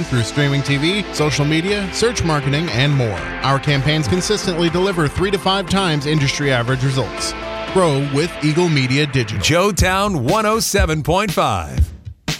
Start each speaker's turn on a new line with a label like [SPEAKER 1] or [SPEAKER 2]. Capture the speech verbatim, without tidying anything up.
[SPEAKER 1] through streaming T V, social media, search marketing, and more. Our campaigns consistently deliver three to five times industry average results. Grow with Eagle Media Digital.
[SPEAKER 2] Joetown one oh seven point five.